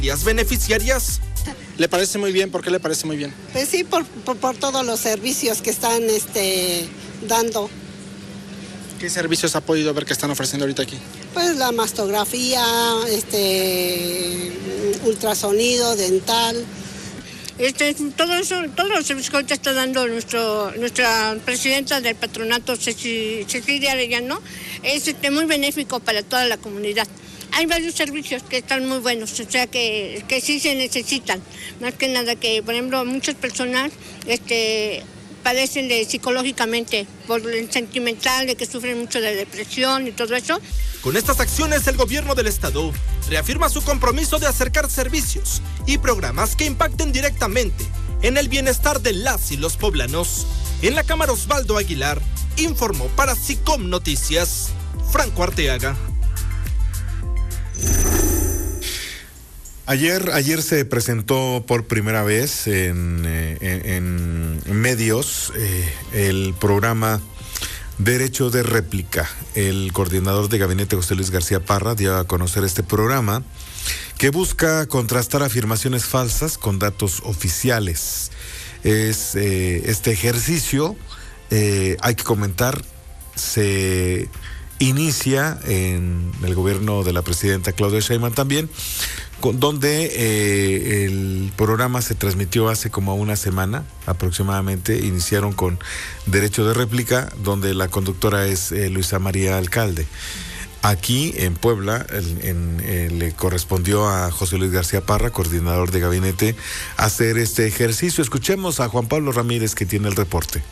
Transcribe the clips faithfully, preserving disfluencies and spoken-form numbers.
¿Las beneficiarias? ¿Le parece muy bien? ¿Por qué le parece muy bien? Pues sí, por, por, por todos los servicios que están este, dando. ¿Qué servicios ha podido ver que están ofreciendo ahorita aquí? Pues la mastografía, este, ultrasonido, dental. Este, todo eso, todos los servicios que ahorita está dando nuestro, nuestra presidenta del patronato, Cecilia Arellano, es este, muy benéfico para toda la comunidad. Hay varios servicios que están muy buenos, o sea que, que sí se necesitan. Más que nada que, por ejemplo, muchas personas este, padecen de psicológicamente, por el sentimental, de que sufren mucho de depresión y todo eso. Con estas acciones, el gobierno del estado reafirma su compromiso de acercar servicios y programas que impacten directamente en el bienestar de las y los poblanos. En la Cámara, Osvaldo Aguilar informó para SICOM Noticias, Franco Arteaga. Ayer, ayer se presentó por primera vez en, en, en medios eh, el programa Derecho de Réplica. El coordinador de gabinete, José Luis García Parra, dio a conocer este programa que busca contrastar afirmaciones falsas con datos oficiales. Es eh, este ejercicio, eh, hay que comentar, se inicia en el gobierno de la presidenta Claudia Sheinbaum también, con, donde eh, el programa se transmitió hace como una semana aproximadamente. Iniciaron con Derecho de Réplica, donde la conductora es eh, Luisa María Alcalde. Aquí en Puebla en, en, eh, le correspondió a José Luis García Parra, coordinador de gabinete, hacer este ejercicio. Escuchemos a Juan Pablo Ramírez, que tiene el reporte.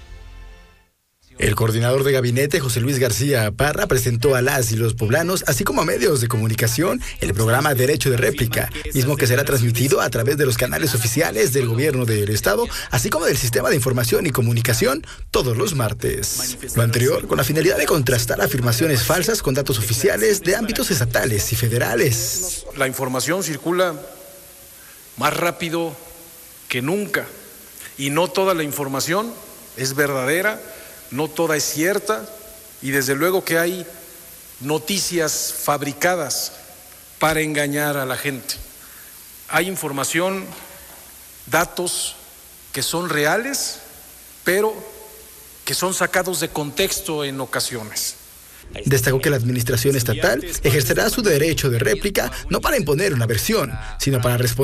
El coordinador de gabinete, José Luis García Parra, presentó a las y los poblanos, así como a medios de comunicación, el programa Derecho de Réplica, mismo que será transmitido a través de los canales oficiales del gobierno del estado, así como del Sistema de Información y Comunicación, todos los martes. Lo anterior con la finalidad de contrastar afirmaciones falsas con datos oficiales de ámbitos estatales y federales. La información circula más rápido que nunca y no toda la información es verdadera. No toda es cierta y desde luego que hay noticias fabricadas para engañar a la gente. Hay información, datos que son reales, pero que son sacados de contexto en ocasiones. Destacó que la administración estatal ejercerá su derecho de réplica no para imponer una versión, sino para responder